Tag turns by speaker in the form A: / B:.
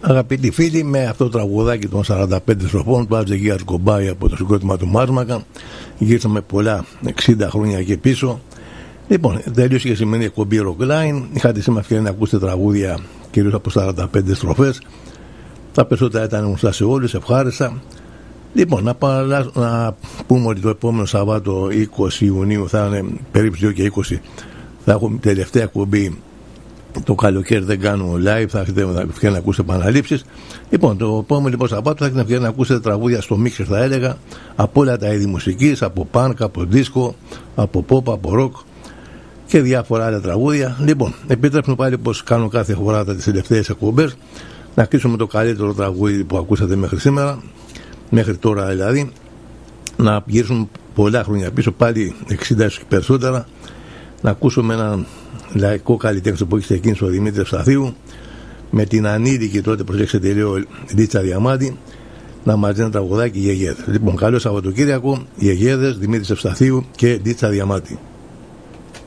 A: Αγαπητοί φίλοι, με αυτό το τραγουδάκι των 45 στροφών του Ατζεγίας Κομπάη από το συγκρότημα του Μάρμακα, γύρισαμε πολλά 60 χρόνια και πίσω. Λοιπόν, τελείωσε η σημερινή εκπομπή Rockline. Είχατε σήμερα ευκαιρία να ακούσετε τραγούδια κυρίως από 45 στροφές. Τα περισσότερα ήταν γνωστά σε όλους, ευχάριστα. Λοιπόν, να πούμε ότι το επόμενο Σαββάτο 20 Ιουνίου θα είναι περίπου 2 και 20. Θα έχουμε τελευταία εκπομπή. Το καλοκαίρι δεν κάνουμε live, θα έχετε ευκαιρία να ακούσετε επαναλήψεις. Λοιπόν, το επόμενο Σαββάτο θα έχετε ευκαιρία να ακούσετε τραγούδια στο mixer, θα έλεγα, από όλα τα είδη μουσικής, από punk, από disco, από pop, από rock και διάφορα άλλα τραγούδια. Λοιπόν, επιτρέψτε πάλι, πως κάνω κάθε φορά τις τελευταίες εκπομπές, να κλείσουμε το καλύτερο τραγούδι που ακούσατε μέχρι σήμερα, μέχρι τώρα δηλαδή, να γυρίσουμε πολλά χρόνια πίσω, πάλι 60 και περισσότερα, να ακούσουμε έναν λαϊκό καλλιτέχνη που έχει ξεκίνησε ο Δημήτρης Ευσταθίου με την ανήλικη τότε, προσέξτε λίγο, Ντίτσα Διαμάντη, να μαζί ένα τραγουδάκι Γεγέδες. Λοιπόν, καλό Σαββατοκύριακο, Γεγέδες, Δημήτρης Ευσταθίου και Ντίτσα Διαμάντη.